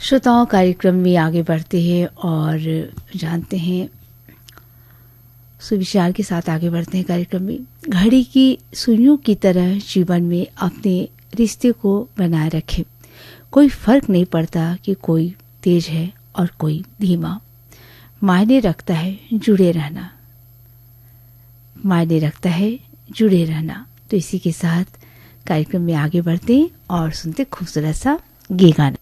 श्रोताओं, कार्यक्रम में आगे बढ़ते हैं और जानते हैं, सुविचार के साथ आगे बढ़ते हैं कार्यक्रम में। घड़ी की सुइयों की तरह जीवन में अपने रिश्ते को बनाए रखें। कोई फर्क नहीं पड़ता कि कोई तेज है और कोई धीमा, मायने रखता है जुड़े रहना, मायने रखता है जुड़े रहना। तो इसी के साथ कार्यक्रम में आगे बढ़ते हैं और सुनते खूबसूरत सा ये गाना।